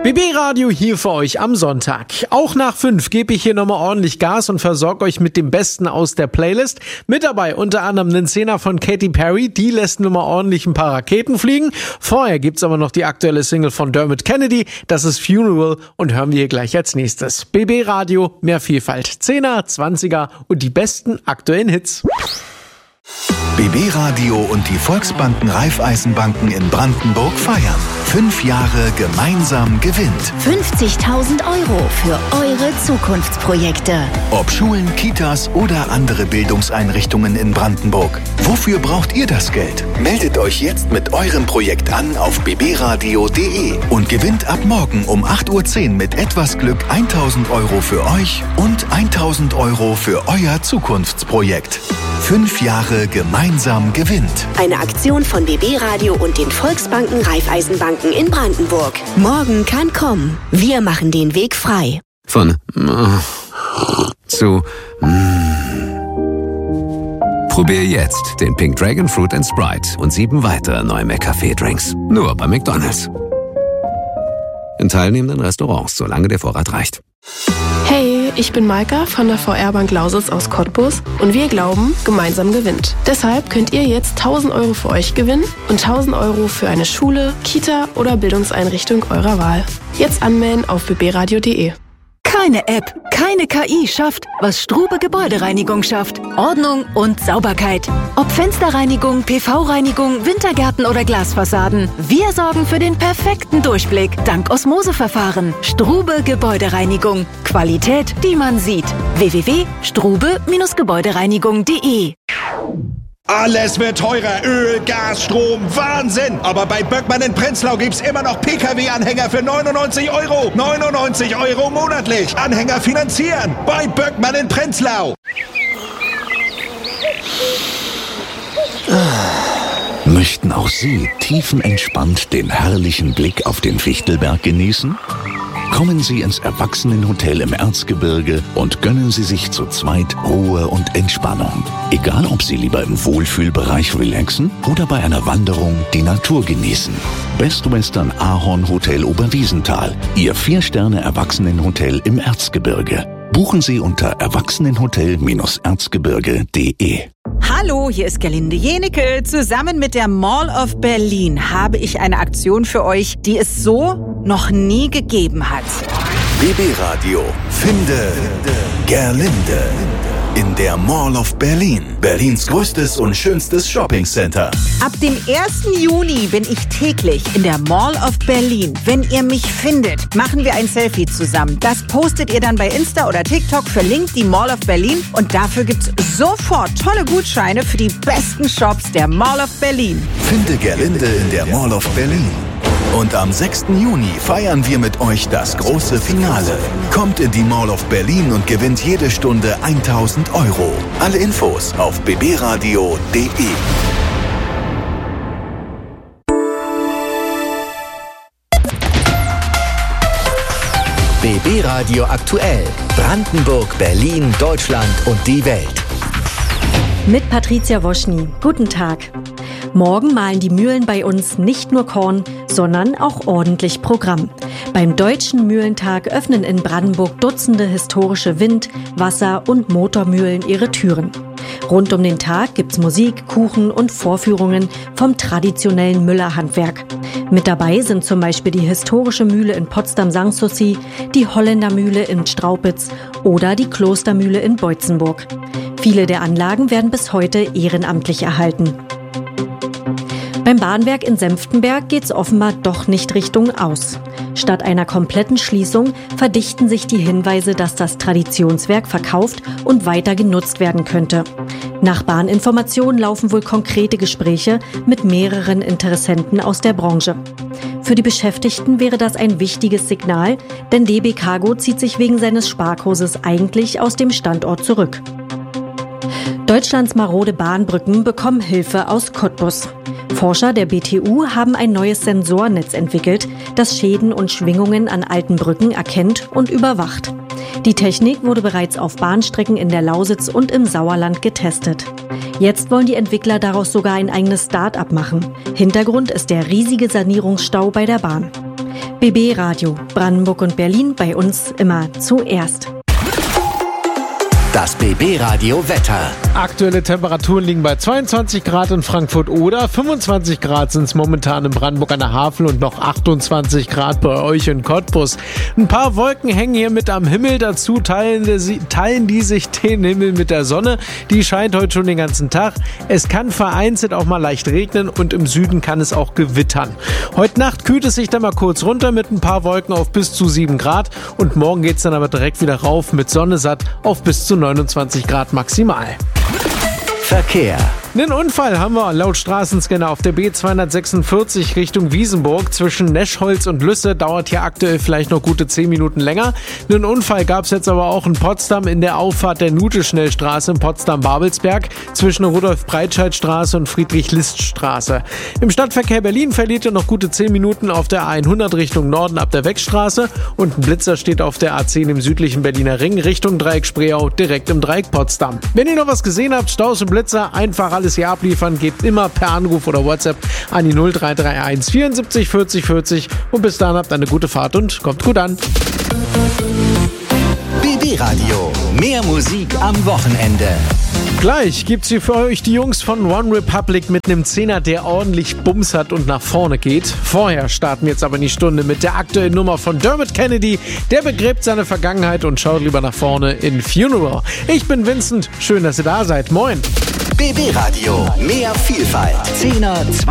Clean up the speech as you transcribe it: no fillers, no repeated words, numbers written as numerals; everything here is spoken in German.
BB Radio hier für euch am Sonntag. Auch nach 5 gebe ich hier nochmal ordentlich Gas und versorge euch mit dem Besten aus der Playlist. Mit dabei unter anderem einen Zehner von Katy Perry, die lässt nur mal ordentlich ein paar Raketen fliegen. Vorher gibt's aber noch die aktuelle Single von Dermot Kennedy, das ist Funeral und hören wir hier gleich als nächstes. BB Radio, mehr Vielfalt, 10er, 20er und die besten aktuellen Hits. BB Radio und die Volksbanken Raiffeisenbanken in Brandenburg feiern. 5 Jahre gemeinsam gewinnt. 50.000 € für eure Zukunftsprojekte. Ob Schulen, Kitas oder andere Bildungseinrichtungen in Brandenburg. Wofür braucht ihr das Geld? Meldet euch jetzt mit eurem Projekt an auf bbradio.de und gewinnt ab morgen um 8:10 Uhr mit etwas Glück 1.000 € für euch und 1.000 € für euer Zukunftsprojekt. 5 Jahre gemeinsam gewinnt. Eine Aktion von BB Radio und den Volksbanken Raiffeisenbanken in Brandenburg. Morgen kann kommen. Wir machen den Weg frei. Von zu Probier jetzt den Pink Dragon Fruit & Sprite und 7 weitere neue McCafé-Drinks. Nur bei McDonald's. In teilnehmenden Restaurants, solange der Vorrat reicht. Hey, ich bin Maika von der VR-Bank Lausitz aus Cottbus und wir glauben, gemeinsam gewinnt. Deshalb könnt ihr jetzt 1.000 € für euch gewinnen und 1.000 € für eine Schule, Kita oder Bildungseinrichtung eurer Wahl. Jetzt anmelden auf bbradio.de. Keine App, keine KI schafft, was Strube Gebäudereinigung schafft. Ordnung und Sauberkeit. Ob Fensterreinigung, PV-Reinigung, Wintergärten oder Glasfassaden. Wir sorgen für den perfekten Durchblick dank Osmoseverfahren. Strube Gebäudereinigung. Qualität, die man sieht. www.strube-gebäudereinigung.de. Alles wird teurer. Öl, Gas, Strom, Wahnsinn. Aber bei Böckmann in Prenzlau gibt's immer noch Pkw-Anhänger für 99 €. 99 € monatlich. Anhänger finanzieren. Bei Böckmann in Prenzlau. Möchten auch Sie tiefenentspannt den herrlichen Blick auf den Fichtelberg genießen? Kommen Sie ins Erwachsenenhotel im Erzgebirge und gönnen Sie sich zu zweit Ruhe und Entspannung. Egal, ob Sie lieber im Wohlfühlbereich relaxen oder bei einer Wanderung die Natur genießen. Best Western Ahorn Hotel Oberwiesenthal, Ihr 4-Sterne-Erwachsenenhotel im Erzgebirge. Buchen Sie unter erwachsenenhotel-erzgebirge.de. Hallo, hier ist Gerlinde Jenecke. Zusammen mit der Mall of Berlin habe ich eine Aktion für euch, die es so noch nie gegeben hat. BB Radio, finde Gerlinde in der Mall of Berlin. Berlins größtes und schönstes Shoppingcenter. Ab dem 1. Juni bin ich täglich in der Mall of Berlin. Wenn ihr mich findet, machen wir ein Selfie zusammen. Das postet ihr dann bei Insta oder TikTok, verlinkt die Mall of Berlin und dafür gibt's sofort tolle Gutscheine für die besten Shops der Mall of Berlin. Finde Gerlinde in der Mall of Berlin. Und am 6. Juni feiern wir mit euch das große Finale. Kommt in die Mall of Berlin und gewinnt jede Stunde 1.000 €. Alle Infos auf bbradio.de. BB Radio aktuell. Brandenburg, Berlin, Deutschland und die Welt. Mit Patricia Woschny. Guten Tag. Morgen mahlen die Mühlen bei uns nicht nur Korn, sondern auch ordentlich Programm. Beim Deutschen Mühlentag öffnen in Brandenburg Dutzende historische Wind-, Wasser- und Motormühlen ihre Türen. Rund um den Tag gibt's Musik, Kuchen und Vorführungen vom traditionellen Müllerhandwerk. Mit dabei sind zum Beispiel die historische Mühle in Potsdam-Sanssouci, die Holländermühle in Straupitz oder die Klostermühle in Beutzenburg. Viele der Anlagen werden bis heute ehrenamtlich erhalten. Beim Bahnwerk in Senftenberg geht's offenbar doch nicht Richtung aus. Statt einer kompletten Schließung verdichten sich die Hinweise, dass das Traditionswerk verkauft und weiter genutzt werden könnte. Nach Bahninformationen laufen wohl konkrete Gespräche mit mehreren Interessenten aus der Branche. Für die Beschäftigten wäre das ein wichtiges Signal, denn DB Cargo zieht sich wegen seines Sparkurses eigentlich aus dem Standort zurück. Deutschlands marode Bahnbrücken bekommen Hilfe aus Cottbus. Forscher der BTU haben ein neues Sensornetz entwickelt, das Schäden und Schwingungen an alten Brücken erkennt und überwacht. Die Technik wurde bereits auf Bahnstrecken in der Lausitz und im Sauerland getestet. Jetzt wollen die Entwickler daraus sogar ein eigenes Start-up machen. Hintergrund ist der riesige Sanierungsstau bei der Bahn. BB Radio, Brandenburg und Berlin, bei uns immer zuerst. Das BB Radio Wetter. Aktuelle Temperaturen liegen bei 22 Grad in Frankfurt oder 25 Grad sind es momentan in Brandenburg an der Havel und noch 28 Grad bei euch in Cottbus. Ein paar Wolken hängen hier mit am Himmel, dazu teilen die sich den Himmel mit der Sonne. Die scheint heute schon den ganzen Tag. Es kann vereinzelt auch mal leicht regnen und im Süden kann es auch gewittern. Heute Nacht kühlt es sich dann mal kurz runter mit ein paar Wolken auf bis zu 7 Grad und morgen geht es dann aber direkt wieder rauf mit Sonne satt auf bis zu 29 Grad maximal. Verkehr. Einen Unfall haben wir laut Straßenscanner auf der B246 Richtung Wiesenburg. Zwischen Neschholz und Lüsse dauert hier aktuell vielleicht noch gute 10 Minuten länger. Einen Unfall gab es jetzt aber auch in Potsdam in der Auffahrt der Nute-Schnellstraße in Potsdam-Babelsberg zwischen Rudolf-Breitscheid-Straße und Friedrich-List-Straße. Im Stadtverkehr Berlin verliert ihr noch gute 10 Minuten auf der A100 Richtung Norden ab der Weckstraße und ein Blitzer steht auf der A10 im südlichen Berliner Ring Richtung Dreieck Spreeau direkt im Dreieck Potsdam. Wenn ihr noch was gesehen habt, Staus und Blitzer, einfach alles hier abliefern, geht immer per Anruf oder WhatsApp an die 0331 74 40 40 und bis dahin habt eine gute Fahrt und kommt gut an. BB Radio, mehr Musik am Wochenende. Gleich gibt's hier für euch die Jungs von One Republic mit einem Zehner, der ordentlich Bums hat und nach vorne geht. Vorher starten wir jetzt aber in die Stunde mit der aktuellen Nummer von Dermot Kennedy. Der begräbt seine Vergangenheit und schaut lieber nach vorne in Funeral. Ich bin Vincent, schön, dass ihr da seid. Moin. BB Radio, mehr Vielfalt. 10er,